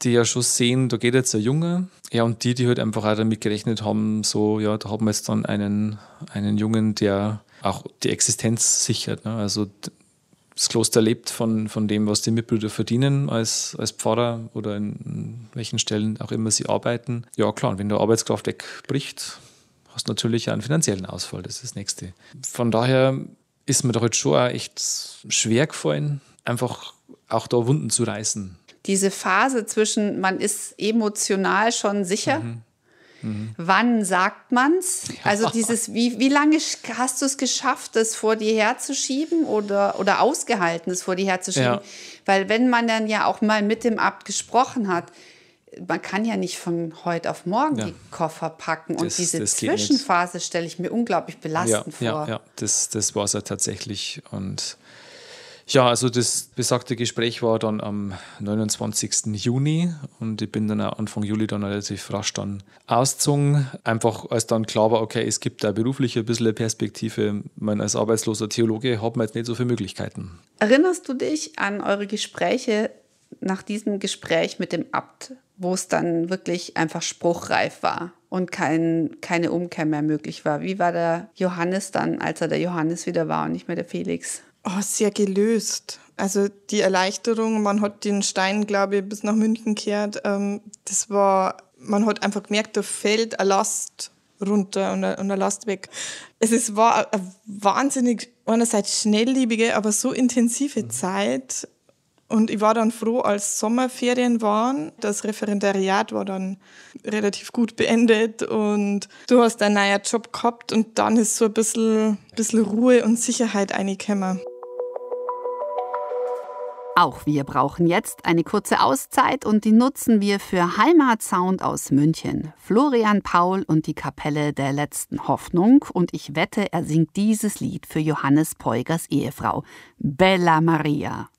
die ja schon sehen, da geht jetzt ein Junge. Ja, und die halt einfach auch damit gerechnet haben, so, ja, da haben wir jetzt dann einen Jungen, der auch die Existenz sichert. Ne? Also das Kloster lebt von dem, was die Mitbrüder verdienen als Pfarrer oder in welchen Stellen auch immer sie arbeiten. Ja, klar, und wenn der Arbeitskraft wegbricht, hast du natürlich auch einen finanziellen Ausfall. Das ist das Nächste. Von daher ist mir doch jetzt schon auch echt schwer gefallen, einfach auch da Wunden zu reißen. Diese Phase zwischen, man ist emotional schon sicher. Wann sagt man's? Also wie lange hast du es geschafft, das vor dir herzuschieben oder ausgehalten, es vor dir herzuschieben? Ja. Weil wenn man dann ja auch mal mit dem Abt gesprochen hat, man kann ja nicht von heute auf morgen die Koffer packen. Und diese Zwischenphase stelle ich mir unglaublich belastend vor. Ja, das war es ja tatsächlich. Und ja, also das besagte Gespräch war dann am 29. Juni und ich bin dann auch Anfang Juli dann relativ rasch dann ausgezogen. Einfach als dann klar war, okay, es gibt da beruflich ein bisschen eine Perspektive. Ich meine, als arbeitsloser Theologe hat man jetzt nicht so viele Möglichkeiten. Erinnerst du dich an eure Gespräche nach diesem Gespräch mit dem Abt, wo es dann wirklich einfach spruchreif war und keine Umkehr mehr möglich war? Wie war der Johannes dann, als er der Johannes wieder war und nicht mehr der Felix? Oh, sehr gelöst. Also die Erleichterung, man hat den Stein, glaube ich, bis nach München gekehrt. Man hat einfach gemerkt, da fällt eine Last runter und eine Last weg. Es war eine wahnsinnig, einerseits schnelllebige, aber so intensive Zeit. Und ich war dann froh, als Sommerferien waren. Das Referendariat war dann relativ gut beendet und du hast einen neuen Job gehabt und dann ist so ein bisschen Ruhe und Sicherheit reingekommen. Auch wir brauchen jetzt eine kurze Auszeit und die nutzen wir für Heimatsound aus München. Florian Paul und die Kapelle der letzten Hoffnung. Und ich wette, er singt dieses Lied für Johannes Peugers Ehefrau, Bella Maria.